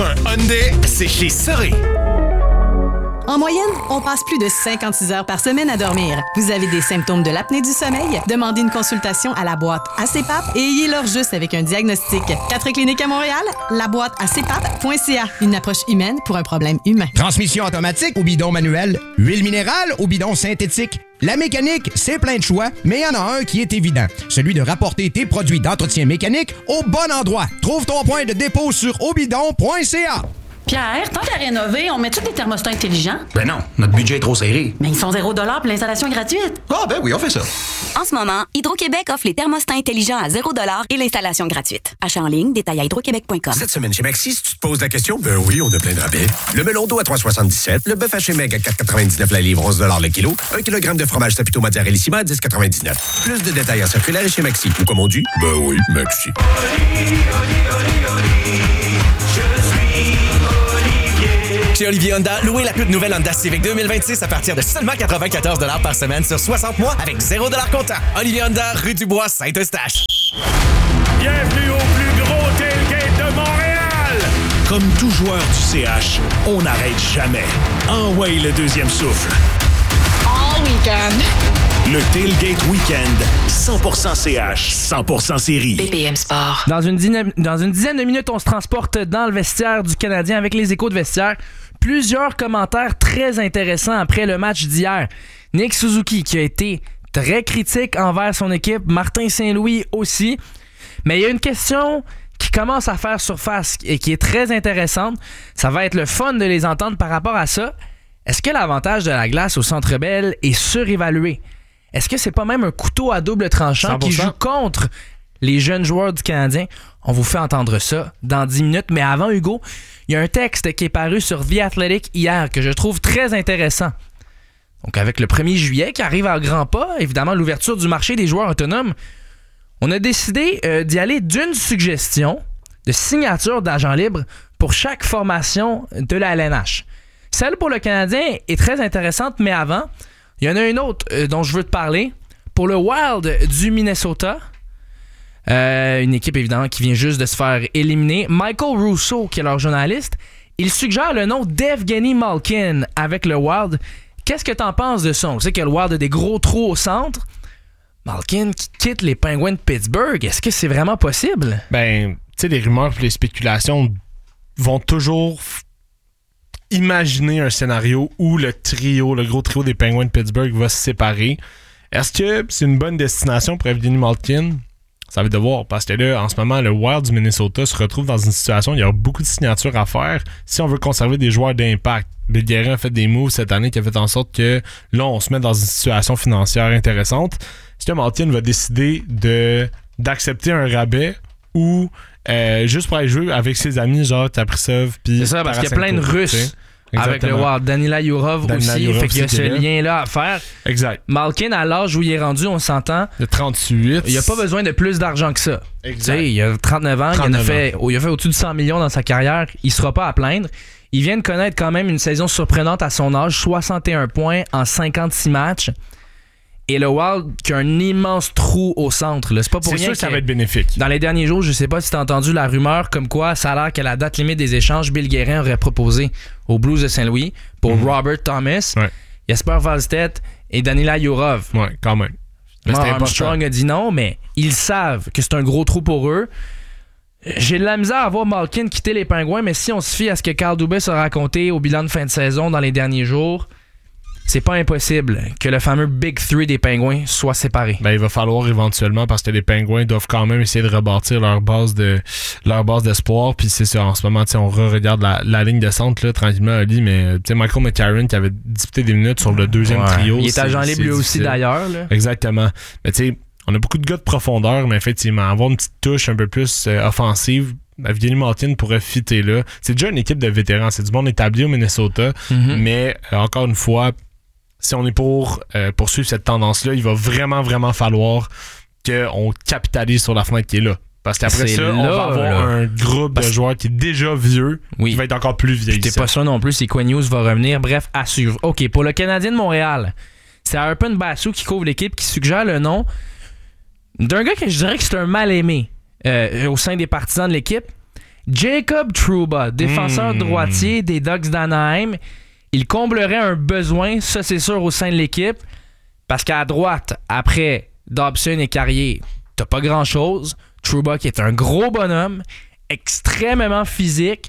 un Hyundai, c'est chez Soré. En moyenne, on passe plus de 56 heures par semaine à dormir. Vous avez des symptômes de l'apnée du sommeil? Demandez une consultation à la boîte ACPAP et ayez-leur juste avec un diagnostic. 4 cliniques à Montréal, la boîte acpap.ca. Une approche humaine pour un problème humain. Transmission automatique ou bidon manuel? Huile minérale ou bidon synthétique? La mécanique, c'est plein de choix, mais il y en a un qui est évident. Celui de rapporter tes produits d'entretien mécanique au bon endroit. Trouve ton point de dépôt sur obidon.ca. Pierre, tant qu'à rénover, on met tous des thermostats intelligents? Ben non, notre budget est trop serré. Mais ils sont 0$ pour l'installation gratuite. Ah ben oui, on fait ça. En ce moment, Hydro-Québec offre les thermostats intelligents à 0$ et l'installation gratuite. Achat en ligne, détail à hydroquebec.com. Cette semaine chez Maxi, si tu te poses la question, ben oui, on a plein de rabais. Le melon d'eau à 3,77, le bœuf haché meg à 4,99 la livre, 11$ le kilo, 1 kg de fromage Saputo Mozzarella à 10,99. Plus de détails en circulaire chez Maxi. Ou comme on dit, ben oui, Maxi. Chez Olivier Honda, louez la toute nouvelle Honda Civic 2026 à partir de seulement 94$ par semaine sur 60 mois avec 0$ comptant. Olivier Honda, rue du Bois, Saint-Eustache. Bienvenue au plus gros tailgate de Montréal! Comme tout joueur du CH, on n'arrête jamais. Envoyez le deuxième souffle. All weekend. Le Tailgate Weekend, 100% CH, 100% série. BPM Sport. Dans une dizaine de minutes, on se transporte dans le vestiaire du Canadien avec les échos de vestiaire. Plusieurs commentaires très intéressants après le match d'hier. Nick Suzuki qui a été très critique envers son équipe, Martin Saint-Louis aussi. Mais il y a une question qui commence à faire surface et qui est très intéressante. Ça va être le fun de les entendre par rapport à ça. Est-ce que l'avantage de la glace au Centre Bell est surévalué? Est-ce que c'est pas même un couteau à double tranchant 100%. Qui joue contre les jeunes joueurs du Canadien? On vous fait entendre ça dans 10 minutes. Mais avant, Hugo, il y a un texte qui est paru sur The Athletic hier que je trouve très intéressant. Donc, avec le 1er juillet qui arrive à grands pas, évidemment, l'ouverture du marché des joueurs autonomes, on a décidé d'y aller d'une suggestion de signature d'agent libre pour chaque formation de la LNH. Celle pour le Canadien est très intéressante, mais avant, il y en a une autre dont je veux te parler. Pour le Wild du Minnesota, une équipe évidemment qui vient juste de se faire éliminer, Michael Russo, qui est leur journaliste, il suggère le nom d'Evgeny Malkin avec le Wild. Qu'est-ce que t'en penses de ça? On sait que le Wild a des gros trous au centre. Malkin qui quitte les Penguins de Pittsburgh, est-ce que c'est vraiment possible? Ben, tu sais, les rumeurs et les spéculations vont toujours imaginer un scénario où le gros trio des Penguins de Pittsburgh va se séparer. Est-ce que c'est une bonne destination pour Evgeny Malkin? Ça va être de voir, parce que là, en ce moment, le Wild du Minnesota se retrouve dans une situation où il y a beaucoup de signatures à faire si on veut conserver des joueurs d'impact. Bill Guerin a fait des moves cette année qui a fait en sorte que là, on se met dans une situation financière intéressante. Est-ce que Malkin va décider d'accepter un rabais ou juste pour aller jouer avec ses amis, genre Kaprizov puis c'est ça, parce qu'il y a plein de Russes avec le Wild. Danila Yurov aussi, fait qu'il y a ce lien-là à faire. Exact. Malkin, à l'âge où il est rendu, on s'entend. De 38. Il n'y a pas besoin de plus d'argent que ça. Exact. Il a 39 ans, il a fait au-dessus de 100 millions dans sa carrière. Il ne sera pas à plaindre. Il vient de connaître quand même une saison surprenante à son âge, 61 points en 56 matchs. Et le Wild qui a un immense trou au centre. Là. C'est pas pour rien sûr que ça va être bénéfique. Dans les derniers jours, je sais pas si tu as entendu la rumeur comme quoi ça a l'air qu'à la date limite des échanges, Bill Guerin aurait proposé aux Blues de Saint-Louis pour Robert Thomas, Jesper Wallstedt et Danila Yurov. Ouais, quand même. Armstrong a dit non, mais ils savent que c'est un gros trou pour eux. J'ai de la misère à voir Malkin quitter les Pingouins, mais si on se fie à ce que Carl Dubas a raconté au bilan de fin de saison dans les derniers jours, c'est pas impossible que le fameux Big Three des Pingouins soit séparé. Ben, il va falloir éventuellement, parce que les Pingouins doivent quand même essayer de rebâtir leur base d'espoir. Puis c'est ça, en ce moment, on regarde la ligne de centre là, tranquillement, Ali, mais Michael McCarron qui avait disputé des minutes sur le deuxième trio. Il est agent libre lui aussi d'ailleurs. Là. Exactement. Mais tu sais, on a beaucoup de gars de profondeur, mais effectivement, avoir une petite touche un peu plus offensive, Evgeny Malkin pourrait fitter là. C'est déjà une équipe de vétérans. C'est du monde établi au Minnesota, mais encore une fois, si on est pour poursuivre cette tendance-là, il va vraiment, vraiment falloir qu'on capitalise sur la fenêtre qui est là. Parce qu'après ça, on va avoir un groupe de joueurs qui est déjà vieux, qui va être encore plus vieillissant. T'es pas sûr non plus si Quinn Hughes va revenir. Bref, à suivre. OK, pour le Canadien de Montréal, c'est Arpen Basu qui couvre l'équipe, qui suggère le nom d'un gars que je dirais que c'est un mal-aimé au sein des partisans de l'équipe. Jacob Trouba, défenseur droitier des Ducks d'Anaheim, il comblerait un besoin, ça c'est sûr, au sein de l'équipe, parce qu'à droite, après Dobson et Carrier, t'as pas grand-chose. Trouba qui est un gros bonhomme, extrêmement physique,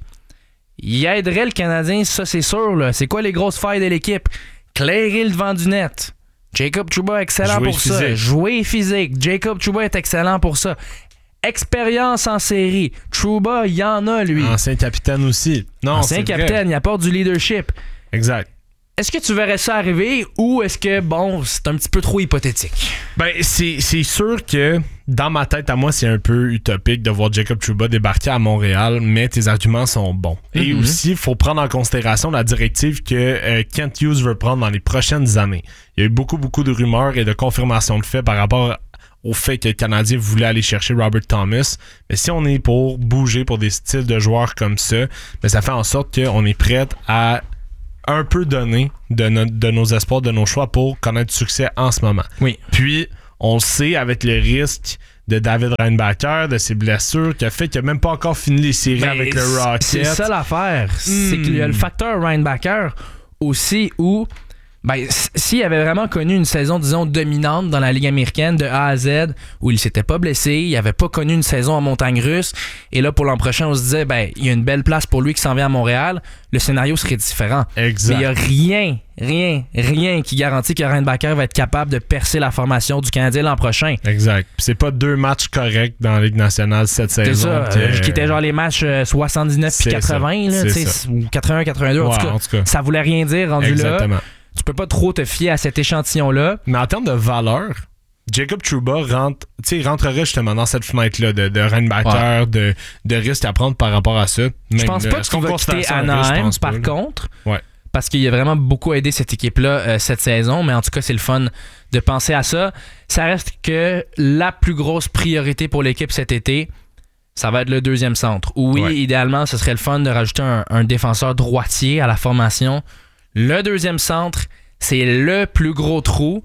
il aiderait le Canadien, ça c'est sûr. Là. C'est quoi les grosses failles de l'équipe? Clairer le devant du net. Jacob Trouba excellent pour ça. Jouer physique. Jacob Trouba est excellent pour ça. Expérience en série. Trouba, il y en a, lui. Ancien capitaine aussi. Non, Ancien capitaine, il apporte du leadership. Exact. Est-ce que tu verrais ça arriver ou est-ce que, bon, c'est un petit peu trop hypothétique? Ben, c'est sûr que dans ma tête, à moi, c'est un peu utopique de voir Jacob Trouba débarquer à Montréal, mais tes arguments sont bons. Et aussi, il faut prendre en considération la directive que Kent Hughes veut prendre dans les prochaines années. Il y a eu beaucoup de rumeurs et de confirmations de faits par rapport au fait que le Canadien voulait aller chercher Robert Thomas. Mais si on est pour bouger pour des styles de joueurs comme ça, ben ça fait en sorte qu'on est prêt à un peu donner de nos espoirs, de nos choix pour connaître du succès en ce moment. Oui. Puis, on le sait, avec le risque de David Reinbacher, de ses blessures, qui a fait qu'il n'a même pas encore fini les séries avec le Rocket. C'est ça l'affaire. C'est qu'il y a le facteur Reinbacher aussi où, ben, s'il avait vraiment connu une saison, disons, dominante dans la Ligue américaine de A à Z, où il s'était pas blessé, il n'avait pas connu une saison en montagne russe, et là, pour l'an prochain, on se disait, ben, il y a une belle place pour lui qui s'en vient à Montréal, le scénario serait différent. Exact. Mais il n'y a rien qui garantit que Reinbacher va être capable de percer la formation du Canadien l'an prochain. Exact. Puis c'est pas 2 matchs corrects dans la Ligue nationale cette saison. C'est ça, qui étaient genre les matchs 79 puis 80, là, ou 81-82, ouais, en tout cas. Ça voulait rien dire rendu exactement. Là. Tu peux pas trop te fier à cet échantillon-là. Mais en termes de valeur, Jacob Trouba rentrerait justement dans cette fenêtre-là de Reinbacher, de risque à prendre par rapport à ça. Je pense pas qu'il va quitter Anaheim, par contre. Ouais. Parce qu'il a vraiment beaucoup aidé cette équipe-là cette saison. Mais en tout cas, c'est le fun de penser à ça. Ça reste que la plus grosse priorité pour l'équipe cet été, ça va être le deuxième centre. Oui, idéalement, ce serait le fun de rajouter un défenseur droitier à la formation. Le deuxième centre, c'est le plus gros trou.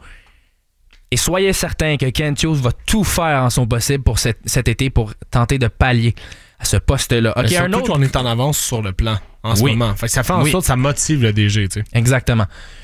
Et soyez certain que Kent Hughes va tout faire en son possible pour cet été pour tenter de pallier à ce poste-là. Okay, surtout qu'on est en avance sur le plan en ce moment. Fait que ça fait en sorte que ça motive le DG. Tu sais. Exactement.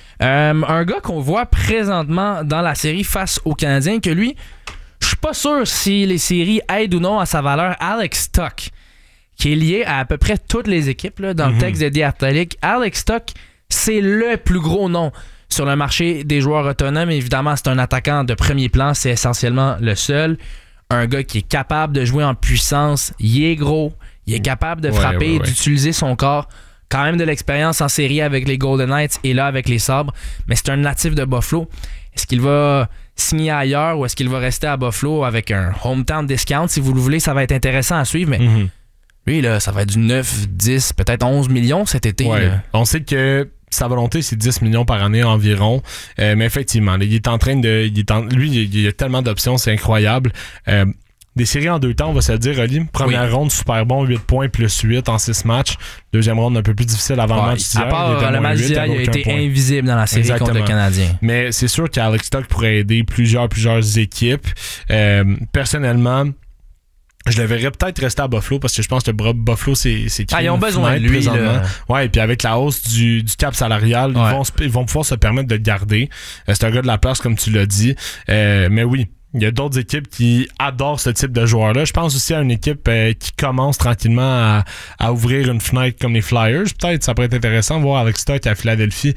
Un gars qu'on voit présentement dans la série face aux Canadiens, que lui, je suis pas sûr si les séries aident ou non à sa valeur, Alex Tuch, qui est lié à peu près toutes les équipes là, dans le texte de The Athletic. Alex Tuch, c'est le plus gros nom sur le marché des joueurs autonomes. Évidemment, c'est un attaquant de premier plan. C'est essentiellement le seul. Un gars qui est capable de jouer en puissance. Il est gros. Il est capable de frapper, d'utiliser son corps. Quand même de l'expérience en série avec les Golden Knights et là avec les Sabres. Mais c'est un natif de Buffalo. Est-ce qu'il va signer ailleurs ou est-ce qu'il va rester à Buffalo avec un hometown discount? Si vous le voulez, ça va être intéressant à suivre. Mais lui, là, ça va être du 9, 10, peut-être 11 millions cet été. Là. On sait que sa volonté, c'est 10 millions par année environ. Mais effectivement, il est en train de... Lui, il y a tellement d'options, c'est incroyable. Des séries en 2 temps, on va se le dire, Oli. Première ronde, super bon, 8 points plus 8 en 6 matchs. Deuxième ronde, un peu plus difficile avant le match d'hier. À part le match d'hier, il a été invisible dans la série contre le Canadien. Mais c'est sûr qu'Alex Tuch pourrait aider plusieurs équipes. Personnellement, je le verrais peut-être rester à Buffalo parce que je pense que Buffalo, c'est ils ont besoin de lui. Ouais, et puis avec la hausse du cap salarial, ils vont pouvoir se permettre de le garder. C'est un gars de la place, comme tu l'as dit. Mais oui, il y a d'autres équipes qui adorent ce type de joueur-là. Je pense aussi à une équipe qui commence tranquillement à ouvrir une fenêtre comme les Flyers. Peut-être, ça pourrait être intéressant de voir Alex Tuch à Philadelphie.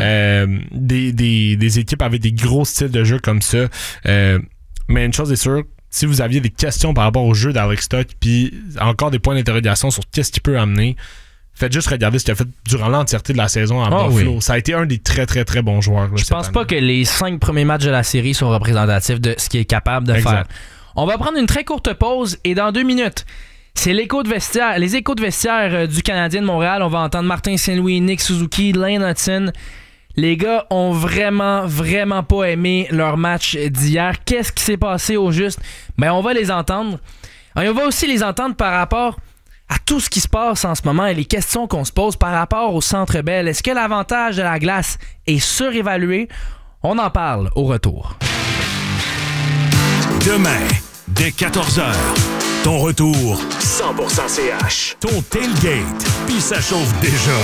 Des équipes avec des gros styles de jeu comme ça. Mais une chose est sûre, si vous aviez des questions par rapport au jeu d'Alex Tuch, puis encore des points d'interrogation sur qu'est-ce qu'il peut amener, faites juste regarder ce qu'il a fait durant l'entièreté de la saison à Buffalo. Oui. Ça a été un des très, très, très bons joueurs. Là, je pense pas que les 5 premiers matchs de la série sont représentatifs de ce qu'il est capable de faire. On va prendre une très courte pause et dans 2 minutes, c'est les échos de vestiaire du Canadien de Montréal. On va entendre Martin Saint-Louis, Nick Suzuki, Lane Hutson. Les gars ont vraiment, vraiment pas aimé leur match d'hier. Qu'est-ce qui s'est passé au juste? Ben, on va les entendre. Et on va aussi les entendre par rapport à tout ce qui se passe en ce moment et les questions qu'on se pose par rapport au Centre Bell. Est-ce que l'avantage de la glace est surévalué? On en parle au retour. Demain, dès 14h, Ton retour, 100% CH. Ton tailgate, puis ça chauffe déjà.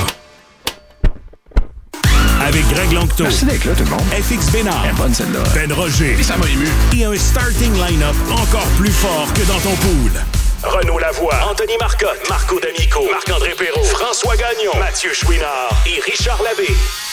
Avec Greg Langto. Merci d'être là, tout le monde. FX Bénard. Elle est bonne, celle-là. Ben Roger. Puis ça m'a ému. Et un starting line-up encore plus fort que dans ton pool. Renaud Lavoie, Anthony Marcotte, Marco D'Amico, Marc-André Perrault, François Gagnon, Mathieu Chouinard et Richard Labbé.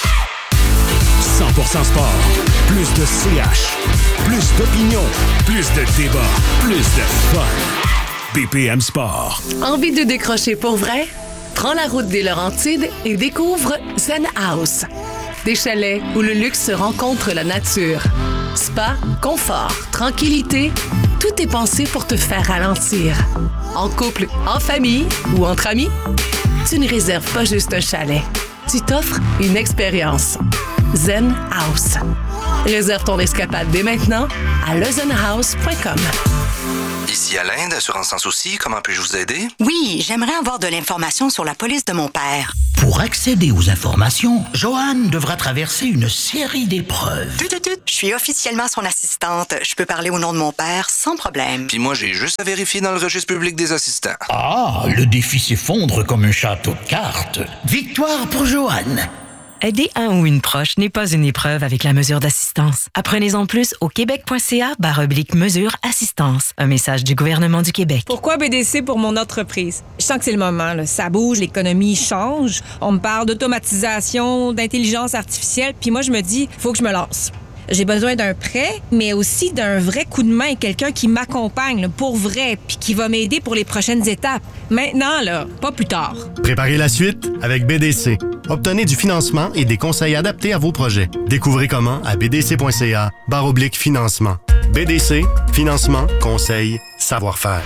100% sport. Plus de CH. Plus d'opinion. Plus de débat. Plus de fun. BPM Sport. Envie de décrocher pour vrai? Prends la route des Laurentides et découvre Zen House. Des chalets où le luxe se rencontre la nature. Spa, confort, tranquillité, tout est pensé pour te faire ralentir. En couple, en famille ou entre amis, tu ne réserves pas juste un chalet. Tu t'offres une expérience. Zen House. Réserve ton escapade dès maintenant à lezenhouse.com. Ici Alain d'Assurance Sans Souci, comment puis-je vous aider? Oui, j'aimerais avoir de l'information sur la police de mon père. Pour accéder aux informations, Joanne devra traverser une série d'épreuves. Je suis officiellement son assistante. Je peux parler au nom de mon père sans problème. Puis moi, j'ai juste à vérifier dans le registre public des assistants. Ah, le défi s'effondre comme un château de cartes. Victoire pour Joanne. Aider un ou une proche n'est pas une épreuve avec la mesure d'assistance. Apprenez-en plus au québec.ca/mesure assistance. Un message du gouvernement du Québec. Pourquoi BDC pour mon entreprise? Je sens que c'est le moment. Là. Ça bouge, l'économie change. On me parle d'automatisation, d'intelligence artificielle. Puis moi, je me dis, faut que je me lance. J'ai besoin d'un prêt, mais aussi d'un vrai coup de main, quelqu'un qui m'accompagne là, pour vrai, puis qui va m'aider pour les prochaines étapes. Maintenant, là, pas plus tard. Préparez la suite avec BDC. Obtenez du financement et des conseils adaptés à vos projets. Découvrez comment à bdc.ca/financement. BDC, financement, conseil, savoir-faire.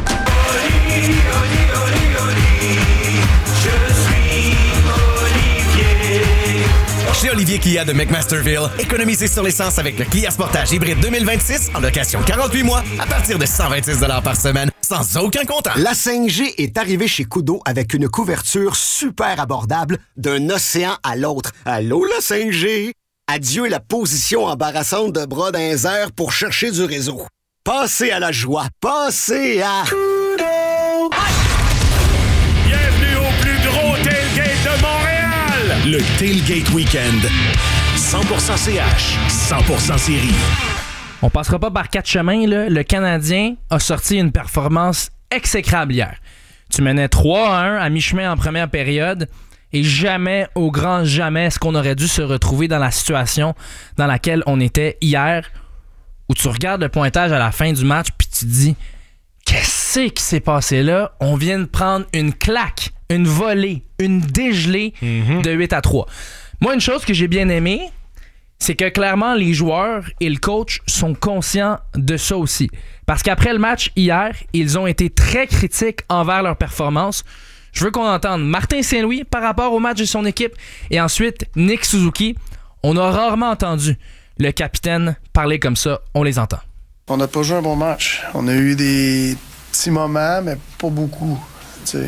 Chez Olivier Kia de McMasterville, économisez sur l'essence avec le Kia Sportage hybride 2026 en location 48 mois à partir de 126 $ par semaine, sans aucun comptant. La 5G est arrivée chez Kudo avec une couverture super abordable d'un océan à l'autre. Allô, la 5G? Adieu la position embarrassante de bras dans les airs pour chercher du réseau. Passez à la joie. Passez à... Kudo! Bienvenue au plus gros tailgate de Montréal! Le Tailgate Weekend. 100% CH, 100% série. On passera pas par quatre chemins, là. Le Canadien a sorti une performance exécrable hier. Tu menais 3-1 à mi-chemin en première période et jamais, au grand jamais, est-ce qu'on aurait dû se retrouver dans la situation dans laquelle on était hier, où tu regardes le pointage à la fin du match puis tu te dis « Qu'est-ce qui s'est passé là? On vient de prendre une claque, une volée, une dégelée de 8-3. » Moi, une chose que j'ai bien aimée, c'est que clairement, les joueurs et le coach sont conscients de ça aussi. Parce qu'après le match hier, ils ont été très critiques envers leur performance. Je veux qu'on entende Martin Saint-Louis par rapport au match de son équipe et ensuite Nick Suzuki. On a rarement entendu le capitaine parler comme ça. On les entend. On n'a pas joué un bon match. On a eu des petits moments, mais pas beaucoup. T'sais.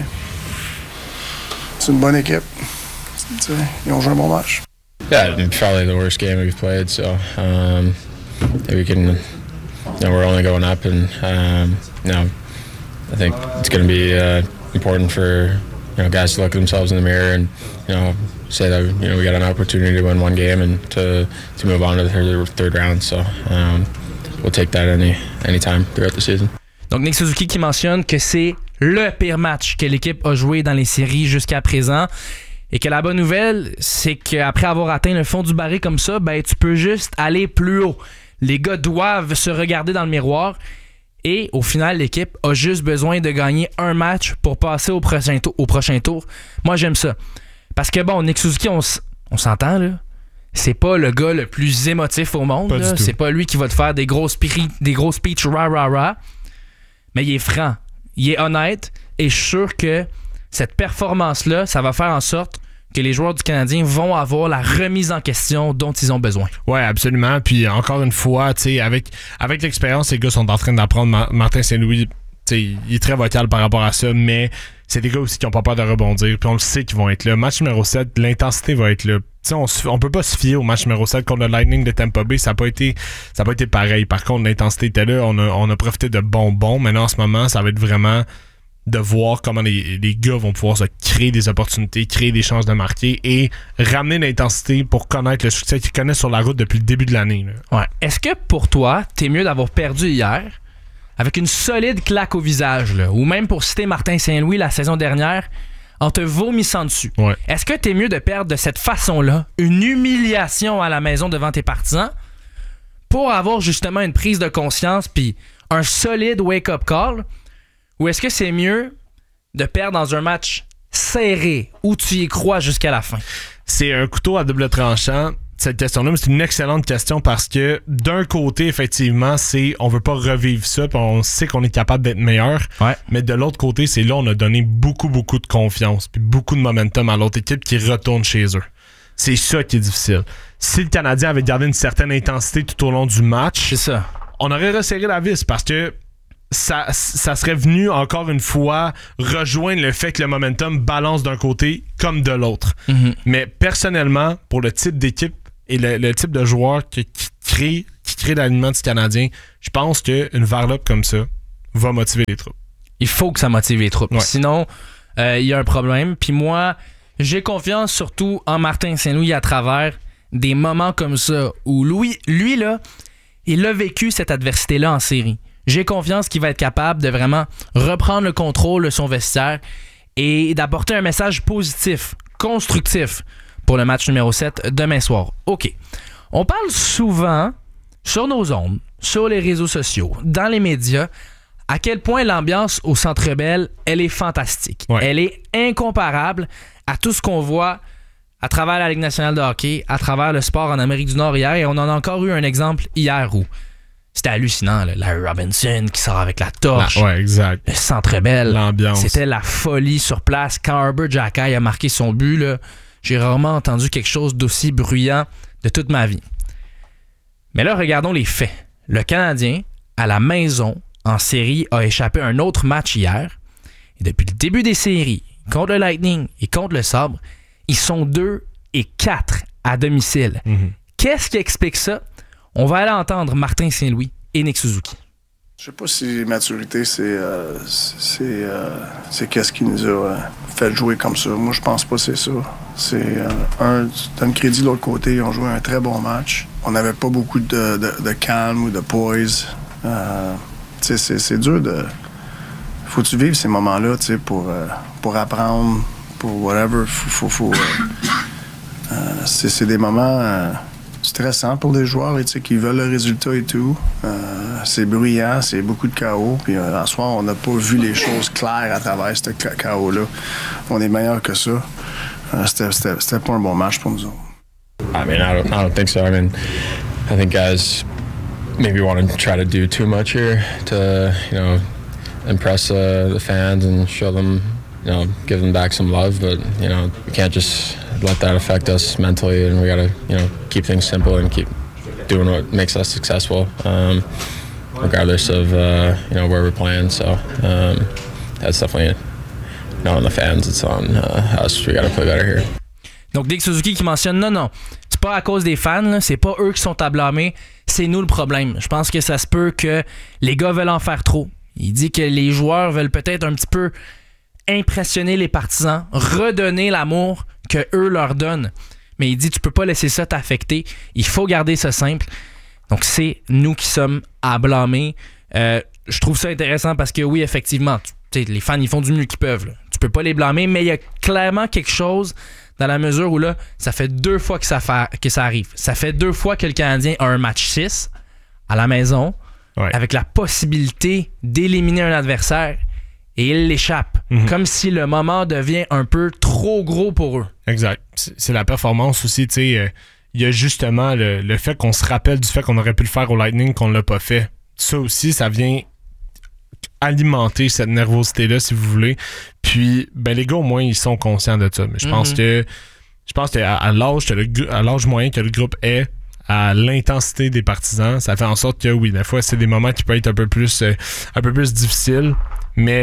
C'est une bonne équipe. T'sais. Ils ont joué un bon match. Yeah, probably the worst game we've played. So we can, we're only going up, and I think it's going to be important for guys to look at themselves in the mirror and say that we got an opportunity to win one game and to move on to the third round. So we'll take that any time throughout the season. Donc Nick Suzuki qui mentionne que c'est le pire match que l'équipe a joué dans les séries jusqu'à présent. Et que la bonne nouvelle, c'est qu'après avoir atteint le fond du baril comme ça, ben tu peux juste aller plus haut. Les gars doivent se regarder dans le miroir. Et au final, l'équipe a juste besoin de gagner un match pour passer au prochain tour. Moi, j'aime ça. Parce que bon, Nick Suzuki, on s'entend, là. C'est pas le gars le plus émotif au monde. Là. C'est pas lui qui va te faire des gros speeches rah. Mais il est franc. Il est honnête. Et je suis sûr que cette performance-là, ça va faire en sorte que les joueurs du Canadien vont avoir la remise en question dont ils ont besoin. Ouais, absolument. Puis encore une fois, avec l'expérience, les gars sont en train d'apprendre. Martin Saint-Louis, il est très vocal par rapport à ça, mais c'est des gars aussi qui n'ont pas peur de rebondir, puis on le sait qu'ils vont être là. Match numéro 7, l'intensité va être là. On peut pas se fier au match numéro 7 contre le Lightning de Tampa Bay. Ça n'a pas été pareil. Par contre, l'intensité était là. On a profité de bonbons. Maintenant, en ce moment, ça va être vraiment de voir comment les gars vont pouvoir se créer des opportunités, créer des chances de marquer et ramener l'intensité pour connaître le succès qu'ils connaissent sur la route depuis le début de l'année. Ouais. Est-ce que pour toi, t'es mieux d'avoir perdu hier avec une solide claque au visage, là, ou même pour citer Martin Saint-Louis la saison dernière, en te vomissant dessus? Ouais. Est-ce que t'es mieux de perdre de cette façon-là, une humiliation à la maison devant tes partisans, pour avoir justement une prise de conscience puis un solide wake-up call? Ou est-ce que c'est mieux de perdre dans un match serré où tu y crois jusqu'à la fin? C'est un couteau à double tranchant, cette question-là, mais c'est une excellente question parce que d'un côté, effectivement, on veut pas revivre ça, puis on sait qu'on est capable d'être meilleur. Ouais. Mais de l'autre côté, c'est là on a donné beaucoup de confiance, puis beaucoup de momentum à l'autre équipe qui retourne chez eux. C'est ça qui est difficile. Si le Canadien avait gardé une certaine intensité tout au long du match, c'est ça. On aurait resserré la vis parce que ça serait venu encore une fois rejoindre le fait que le momentum balance d'un côté comme de l'autre. Mm-hmm. Mais personnellement, pour le type d'équipe et le type de joueur qui crée l'alignement du Canadien, je pense qu'une varlope comme ça va motiver les troupes. Il faut que ça motive les troupes. Ouais. Sinon, il y a un problème. Puis moi, j'ai confiance surtout en Martin Saint-Louis à travers des moments comme ça où lui là, il a vécu cette adversité-là en série. J'ai confiance qu'il va être capable de vraiment reprendre le contrôle de son vestiaire et d'apporter un message positif, constructif pour le match numéro 7 demain soir. OK. On parle souvent sur nos ondes, sur les réseaux sociaux, dans les médias, à quel point l'ambiance au Centre Bell, elle est fantastique. Ouais. Elle est incomparable à tout ce qu'on voit à travers la Ligue nationale de hockey, à travers le sport en Amérique du Nord hier, et on en a encore eu un exemple hier où c'était hallucinant, là. Larry Robinson qui sort avec la torche. Ouais, exact. Le Centre Bell. L'ambiance. C'était la folie sur place. Quand Herbert Jackay a marqué son but, là, j'ai rarement entendu quelque chose d'aussi bruyant de toute ma vie. Mais là, regardons les faits. Le Canadien, à la maison, en série, a échappé un autre match hier. Et depuis le début des séries, contre le Lightning et contre le Sabre, ils sont 2-4 à domicile. Mm-hmm. Qu'est-ce qui explique ça? On va aller entendre Martin Saint-Louis et Nick Suzuki. Je sais pas si maturité, c'est qu'est-ce qui nous a fait jouer comme ça. Moi, je pense pas que c'est ça. C'est tu donnes crédit de l'autre côté. Ils ont joué un très bon match. On n'avait pas beaucoup de calme ou de poise. C'est dur de... Faut que tu vives ces moments-là, pour apprendre, pour whatever. C'est des moments... stressant pour les joueurs qui veulent le résultat et tout. C'est bruyant, c'est beaucoup de chaos. Puis en soir, on n'a pas vu les choses claires à travers ce chaos-là. On est meilleur que ça. C'était pas un bon match pour nous autres. I mean, I don't think so. I mean, I think guys maybe want to try to do too much here to, impress the fans and show them, give them back some love. But, we can't just let that affect us mentally, and we got to, keep things simple and keep doing what makes us successful, regardless of, where we're playing. So that's definitely not on the fans, it's on us. We got to play better here. Donc, Nick Suzuki qui mentionne, non, c'est pas à cause des fans, là, c'est pas eux qui sont à blâmer, c'est nous le problème. Je pense que ça se peut que les gars veulent en faire trop. Il dit que les joueurs veulent peut-être un petit peu impressionner les partisans, redonner l'amour que eux leur donnent. Mais il dit, tu peux pas laisser ça t'affecter. Il faut garder ça simple. Donc, c'est nous qui sommes à blâmer. Je trouve ça intéressant parce que oui, effectivement, les fans, ils font du mieux qu'ils peuvent. Là. Tu peux pas les blâmer, mais il y a clairement quelque chose dans la mesure où là, ça fait 2 fois que ça arrive. Ça fait 2 fois que le Canadien a un match 6 à la maison, avec la possibilité d'éliminer un adversaire, et il l'échappe. Mm-hmm. Comme si le moment devient un peu trop gros pour eux. Exact. C'est la performance aussi, tu sais. Il y a justement le fait qu'on se rappelle du fait qu'on aurait pu le faire au Lightning, qu'on l'a pas fait. Ça aussi, ça vient alimenter cette nervosité-là, si vous voulez. Puis, les gars, au moins, ils sont conscients de ça. Mais je pense que à l'âge moyen que le groupe est, à l'intensité des partisans, ça fait en sorte que, oui, des fois, c'est des moments qui peuvent être un peu plus difficiles. Mais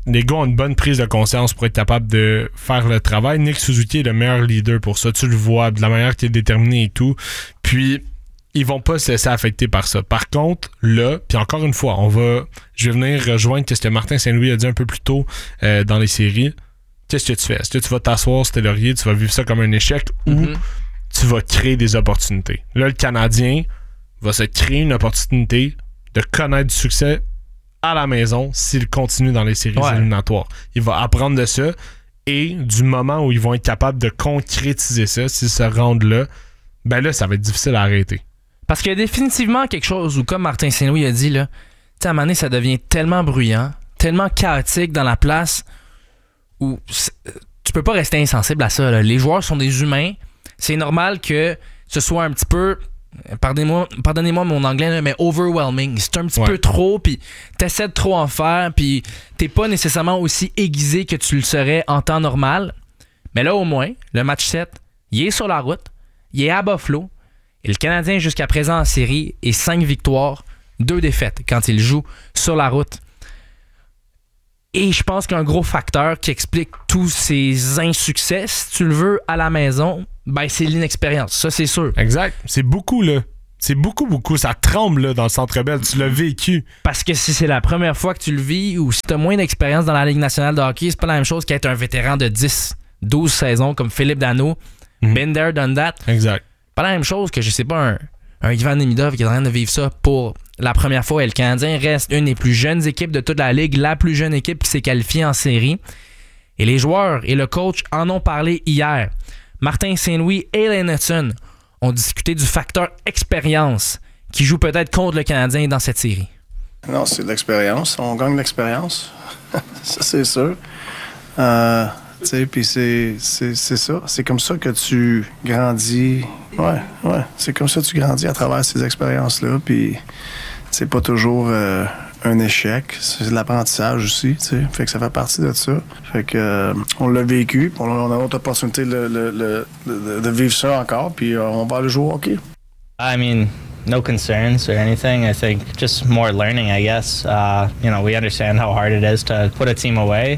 les gars ont une bonne prise de conscience pour être capable de faire le travail. Nick Suzuki est le meilleur leader pour ça. Tu le vois de la manière qu'il est déterminé et tout. Puis, ils vont pas se laisser affecter par ça. Par contre, là, puis encore une fois, je vais venir rejoindre ce que Martin Saint-Louis a dit un peu plus tôt dans les séries. Qu'est-ce que tu fais? Est-ce que tu vas t'asseoir sur tes lauriers, tu vas vivre ça comme un échec ou tu vas créer des opportunités? Là, le Canadien va se créer une opportunité de connaître du succès à la maison s'il continue dans les séries éliminatoires. Il va apprendre de ça et du moment où ils vont être capables de concrétiser ça, s'ils se rendent là, ben là, ça va être difficile à arrêter. Parce qu'il y a définitivement quelque chose où, comme Martin Saint-Louis a dit, là, à un moment donné, ça devient tellement bruyant, tellement chaotique dans la place où tu peux pas rester insensible à ça. Là. Les joueurs sont des humains. C'est normal que ce soit un petit peu, pardonnez-moi mon anglais, là, mais overwhelming. C'est un petit peu trop, puis t'essaies de trop en faire, puis t'es pas nécessairement aussi aiguisé que tu le serais en temps normal. Mais là, au moins, le match 7, il est sur la route, il est à Buffalo, et le Canadien, jusqu'à présent en série, est 5 victoires, 2 défaites quand il joue sur la route. Et je pense qu'un gros facteur qui explique tous ces insuccès, si tu le veux, à la maison, ben c'est l'inexpérience. Ça, c'est sûr. Exact. C'est beaucoup, là. C'est beaucoup. Ça tremble là, dans le Centre Bell. Tu l'as vécu. Parce que si c'est la première fois que tu le vis ou si tu as moins d'expérience dans la Ligue nationale de hockey, c'est pas la même chose qu'être un vétéran de 10, 12 saisons comme Philippe Danault. Been there, done that. Exact. Pas la même chose que, je sais pas, un Ivan Demidov qui est en train de vivre ça pour la première fois. Et le Canadien reste une des plus jeunes équipes de toute la Ligue, la plus jeune équipe qui s'est qualifiée en série. Et les joueurs et le coach en ont parlé hier. Martin Saint-Louis et Lane Hutson ont discuté du facteur expérience qui joue peut-être contre le Canadien dans cette série. Non, c'est de l'expérience. On gagne de l'expérience. Ça, c'est sûr. Puis c'est ça. C'est comme ça que tu grandis. Ouais. C'est comme ça que tu grandis à travers ces expériences-là. Puis c'est pas toujours un échec. C'est de l'apprentissage aussi. T'sais. Fait que ça fait partie de ça. Fait que on l'a vécu. On a l'autre opportunité de vivre ça encore. Puis on va aller jouer au hockey. I mean, no concerns or anything. I think just more learning, I guess. We understand how hard it is to put a team away.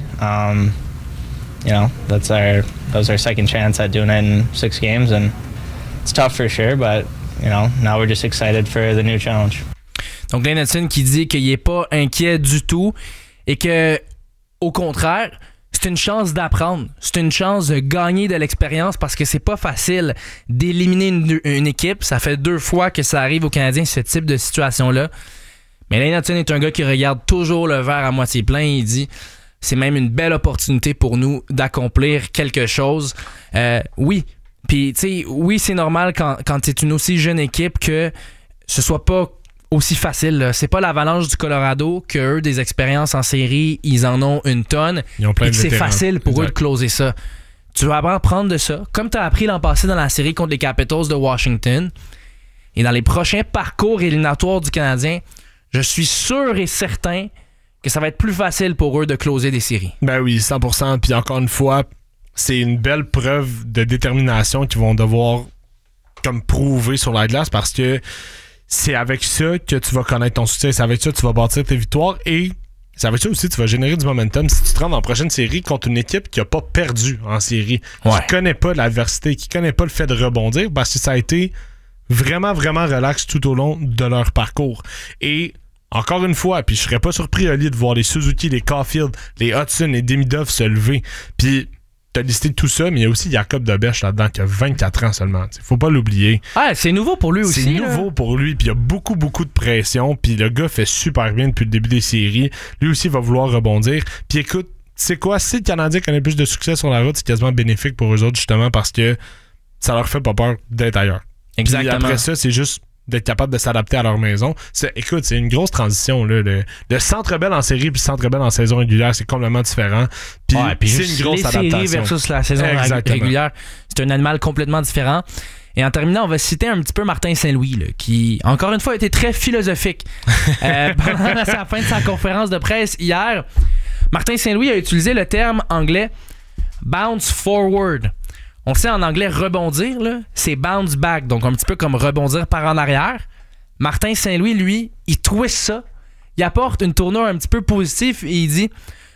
That was our second chance at doing it in 6 games, and it's tough for sure, but, now we're just excited for the new challenge. Donc, Lane Hutson qui dit qu'il n'est pas inquiet du tout et que, au contraire, c'est une chance d'apprendre. C'est une chance de gagner de l'expérience parce que c'est pas facile d'éliminer une équipe. Ça fait 2 fois que ça arrive aux Canadiens, ce type de situation-là. Mais Lane Hutson est un gars qui regarde toujours le verre à moitié plein et il dit... C'est même une belle opportunité pour nous d'accomplir quelque chose. Oui. Puis, tu sais, oui, c'est normal quand tu es une aussi jeune équipe que ce soit pas aussi facile. Là. C'est pas l'Avalanche du Colorado qu'eux, des expériences en série, ils en ont une tonne. Ils ont plein et de que c'est vétérans. facile pour eux de closer ça. Tu vas apprendre de ça, comme tu as appris l'an passé dans la série contre les Capitals de Washington. Et dans les prochains parcours éliminatoires du Canadien, je suis sûr et certain que ça va être plus facile pour eux de closer des séries. Ben oui, 100%. Puis encore une fois, c'est une belle preuve de détermination qu'ils vont devoir comme prouver sur la glace parce que c'est avec ça que tu vas connaître ton succès. C'est avec ça que tu vas bâtir tes victoires et c'est avec ça aussi que tu vas générer du momentum si tu te rends dans la prochaine série contre une équipe qui n'a pas perdu en série, qui ne connaît pas l'adversité, qui ne connaît pas le fait de rebondir parce que ça a été vraiment, vraiment relax tout au long de leur parcours. Et encore une fois, puis je serais pas surpris, Ali, de voir les Suzuki, les Caulfield, les Hudson, les Demidov se lever. Puis t'as listé tout ça, mais il y a aussi Jacob Debesch là-dedans qui a 24 ans seulement. T'sais, faut pas l'oublier. Ah, c'est nouveau pour lui aussi. C'est nouveau pour lui, puis il y a beaucoup de pression. Puis le gars fait super bien depuis le début des séries. Lui aussi va vouloir rebondir. Puis écoute, c'est quoi? Si le Canadien connaît plus de succès sur la route, c'est quasiment bénéfique pour eux autres, justement, parce que ça leur fait pas peur d'être ailleurs. Exactement. Puis après ça, c'est juste d'être capable de s'adapter à leur maison. Écoute, c'est une grosse transition. Là. Le Centre Bell en série puis le Centre Bell en saison régulière, c'est complètement différent. Puis c'est une grosse adaptation. Les séries versus la saison régulière, c'est un animal complètement différent. Et en terminant, on va citer un petit peu Martin Saint-Louis, là, qui, encore une fois, a été très philosophique. Pendant la fin de sa conférence de presse hier, Martin Saint-Louis a utilisé le terme anglais « bounce forward ». On sait en anglais rebondir, là, c'est bounce back, donc un petit peu comme rebondir par en arrière. Martin Saint-Louis, lui, il twist ça, il apporte une tournure un petit peu positive et il dit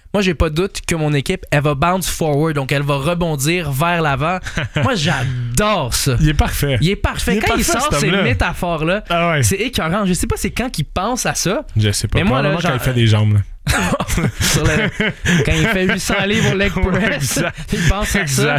moi, j'ai pas de doute que mon équipe, elle va bounce forward, donc elle va rebondir vers l'avant. Moi, j'adore ça. Il est parfait. Quand il sort ces métaphores-là, c'est écœurant. Je sais pas c'est quand qu'il pense à ça. Je sais pas. Mais moi, là, quand il fait des jambes. Là. Quand il fait 800 livres au leg press, il pense à ça.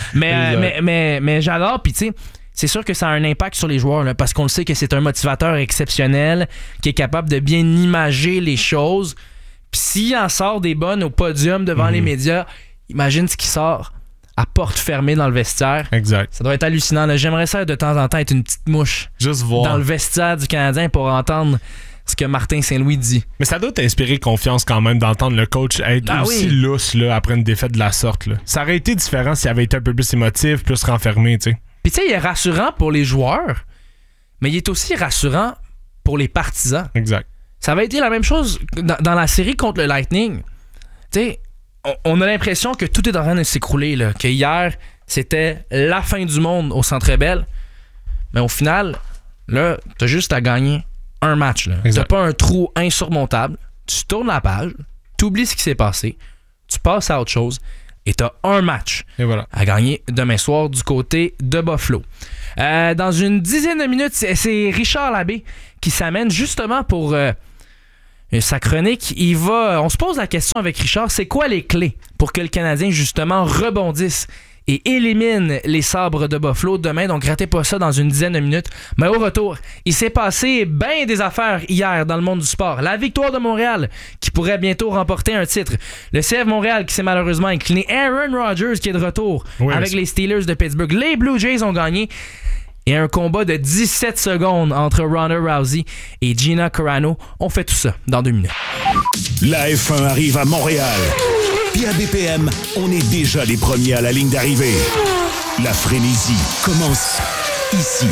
Mais j'adore, puis tu sais, c'est sûr que ça a un impact sur les joueurs, là, parce qu'on le sait que c'est un motivateur exceptionnel qui est capable de bien imager les choses. Puis s'il en sort des bonnes au podium devant les médias, imagine ce qui sort à porte fermée dans le vestiaire. Exact. Ça doit être hallucinant. Là. J'aimerais ça de temps en temps être une petite mouche juste voir dans le vestiaire du Canadien pour entendre ce que Martin Saint-Louis dit. Mais ça doit t'inspirer confiance quand même d'entendre le coach être aussi lousse là, après une défaite de la sorte. Là. Ça aurait été différent s'il avait été un peu plus émotif, plus renfermé, tu sais. Puis tu sais, il est rassurant pour les joueurs, mais il est aussi rassurant pour les partisans. Exact. Ça avait été la même chose dans la série contre le Lightning. Tu sais, on a l'impression que tout est en train de s'écrouler, là, que hier, c'était la fin du monde au Centre Bell. Mais au final, là, t'as juste à gagner un match. Là. T'as pas un trou insurmontable. Tu tournes la page, t'oublies ce qui s'est passé, tu passes à autre chose. Et t'as un match à gagner demain soir du côté de Buffalo. Dans une dizaine de minutes, c'est Richard Labbé qui s'amène justement pour sa chronique. On se pose la question avec Richard, c'est quoi les clés pour que le Canadien justement rebondisse et élimine les Sabres de Buffalo demain? Donc ratez pas ça dans une dizaine de minutes. Mais au retour, il s'est passé bien des affaires hier dans le monde du sport. La victoire de Montréal qui pourrait bientôt remporter un titre. Le CF Montréal qui s'est malheureusement incliné. Aaron Rodgers qui est de retour avec les Steelers de Pittsburgh. Les Blue Jays ont gagné. Et un combat de 17 secondes entre Ronda Rousey et Gina Carano. On fait tout ça dans 2 minutes. La F1 arrive à Montréal. Puis à BPM, on est déjà les premiers à la ligne d'arrivée. La frénésie commence ici.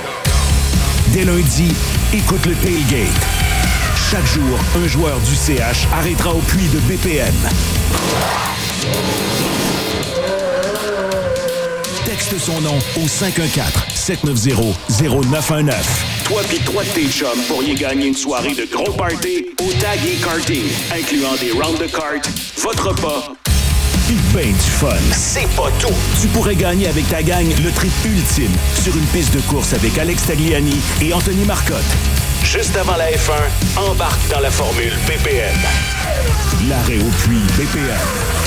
Dès lundi, écoute le tailgate. Chaque jour, un joueur du CH arrêtera au puits de BPM. Texte son nom au 514-790-0919. Toi pis 3 de tes chums pourriez gagner une soirée de gros party au Tag et Karting, incluant des rounds de kart, votre repas, pis ben du fun. C'est pas tout! Tu pourrais gagner avec ta gang le trip ultime sur une piste de course avec Alex Tagliani et Anthony Marcotte. Juste avant la F1, embarque dans la formule BPM. L'arrêt au puits BPM.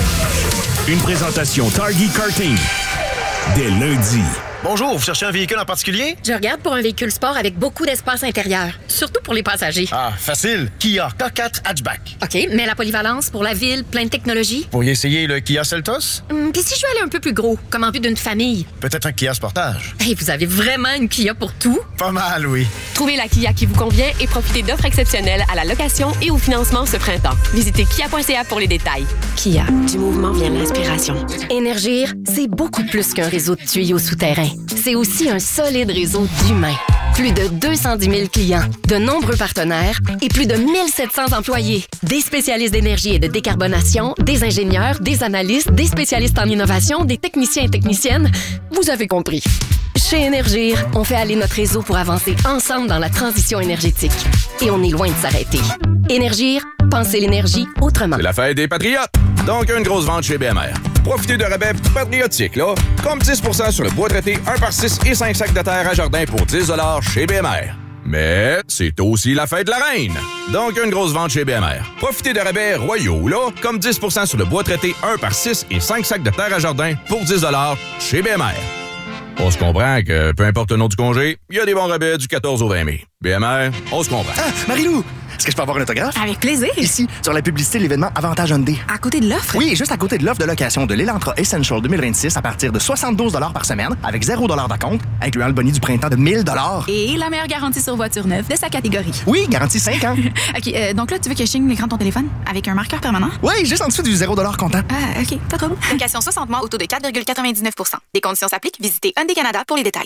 Une présentation Target Karting. Dès lundi. Bonjour, vous cherchez un véhicule en particulier? Je regarde pour un véhicule sport avec beaucoup d'espace intérieur, surtout pour les passagers. Ah, facile. Kia K4 Hatchback. OK, mais la polyvalence pour la ville, plein de technologie? Vous pourriez essayer le Kia Seltos? Puis si je veux aller un peu plus gros, comme en vue d'une famille? Peut-être un Kia Sportage. Hey, vous avez vraiment une Kia pour tout? Pas mal, oui. Trouvez la Kia qui vous convient et profitez d'offres exceptionnelles à la location et au financement ce printemps. Visitez kia.ca pour les détails. Kia, du mouvement vient l'inspiration. Énergir, c'est beaucoup plus qu'un réseau de tuyaux souterrains. C'est aussi un solide réseau d'humains. Plus de 210 000 clients, de nombreux partenaires et plus de 1700 employés. Des spécialistes d'énergie et de décarbonation, des ingénieurs, des analystes, des spécialistes en innovation, des techniciens et techniciennes. Vous avez compris. Chez Énergir, on fait aller notre réseau pour avancer ensemble dans la transition énergétique. Et on est loin de s'arrêter. Énergir, pensez l'énergie autrement. C'est la fête des Patriotes! Donc, une grosse vente chez BMR. Profitez de rabais patriotiques, là. Comme 10% sur le bois traité 1/6 et 5 sacs de terre à jardin pour 10 $ chez BMR. Mais c'est aussi la fête de la reine. Donc, une grosse vente chez BMR. Profitez de rabais royaux, là. Comme 10% sur le bois traité 1/6 et 5 sacs de terre à jardin pour 10 $ chez BMR. On se comprend que, peu importe le nom du congé, il y a des bons rabais du 14 au 20 mai. BMR, on se comprend. Ah, Marie-Lou! Est-ce que je peux avoir un autographe? Avec plaisir. Ici, sur la publicité de l'événement Avantage Hyundai. À côté de l'offre? Oui, juste à côté de l'offre de location de l'Elantra Essential 2026 à partir de 72 $ par semaine, avec 0 $ d'acompte, incluant le boni du printemps de 1000 $. Et la meilleure garantie sur voiture neuve de sa catégorie. Oui, garantie 5 ans. OK, donc là, tu veux que je signe l'écran de ton téléphone avec un marqueur permanent? Oui, juste en dessous du 0 $ comptant. Ah, OK, pas trop. Location 60 mois au taux de 4,99 %. Des conditions s'appliquent. Visitez Hyundai Canada pour les détails.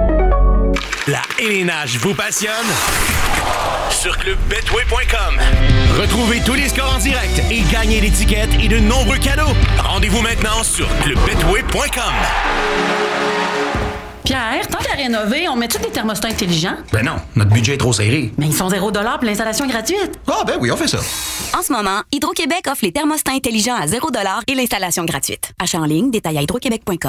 La LNH vous passionne? Sur clubbetway.com. Retrouvez tous les scores en direct et gagnez des tickets et de nombreux cadeaux. Rendez-vous maintenant sur clubbetway.com. Pierre, tant qu'à rénover, on met-tu des thermostats intelligents? Ben non, notre budget est trop serré. Mais ils sont 0 $ pour l'installation gratuite. Ah ben oui, on fait ça. En ce moment, Hydro-Québec offre les thermostats intelligents à 0$ et l'installation gratuite. Achat en ligne, détail à hydroquebec.com.